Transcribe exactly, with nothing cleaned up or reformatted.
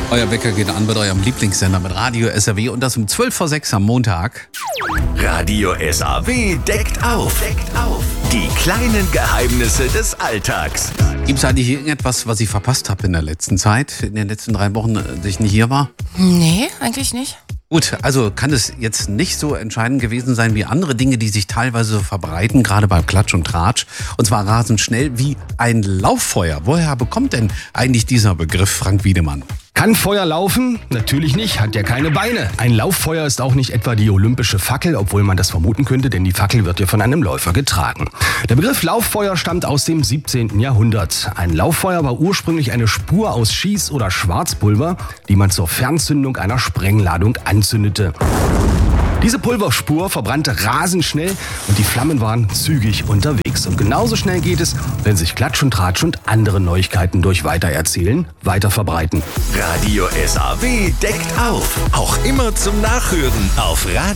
Euer Wecker geht an mit eurem Lieblingssender mit Radio S R W und das um zwölf vor sechs am Montag. Radio S R W deckt auf. Deckt auf. Die kleinen Geheimnisse des Alltags. Gibt es eigentlich irgendetwas, was ich verpasst habe in der letzten Zeit, in den letzten drei Wochen, dass ich nicht hier war? Nee, eigentlich nicht. Gut, also kann es jetzt nicht so entscheidend gewesen sein wie andere Dinge, die sich teilweise so verbreiten, gerade beim Klatsch und Tratsch. Und zwar rasend schnell wie ein Lauffeuer. Woher bekommt denn eigentlich dieser Begriff, Frank Wiedemann? Kann Feuer laufen? Natürlich nicht, hat ja keine Beine. Ein Lauffeuer ist auch nicht etwa die olympische Fackel, obwohl man das vermuten könnte, denn die Fackel wird ja von einem Läufer getragen. Der Begriff Lauffeuer stammt aus dem siebzehnten Jahrhundert. Ein Lauffeuer war ursprünglich eine Spur aus Schieß- oder Schwarzpulver, die man zur Fernzündung einer Sprengladung anzündete. Diese Pulverspur verbrannte rasend schnell und die Flammen waren zügig unterwegs. Und genauso schnell geht es, wenn sich Klatsch und Tratsch und andere Neuigkeiten durch Weitererzählen weiter verbreiten. Radio S R W deckt auf. Auch immer zum Nachhören auf Radio